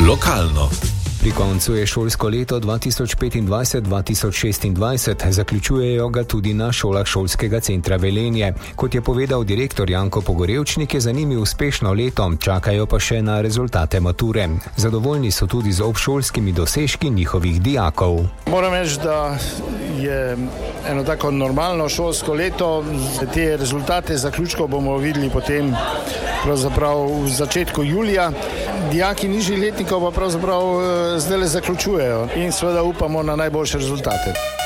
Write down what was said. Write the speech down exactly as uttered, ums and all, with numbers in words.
Lokalno. Pri koncu je šolsko leto dva tisoč petindvajset dva tisoč šestindvajset, zaključujejo ga tudi na šolah šolskega centra Velenje. Kot je povedal direktor Janko Pogorevčnik, je za njimi uspešno leto, čakajo pa še na rezultate mature. Zadovoljni so tudi z obšolskimi dosežki njihovih dijakov. Moram reči, da je eno tako normalno šolsko leto. Te rezultate zaključkov bomo videli potem pravzaprav v začetku julija. Dijaki nižjih letnikov pa pravzaprav zdaj le zaključujejo in seveda upamo na najboljše rezultate.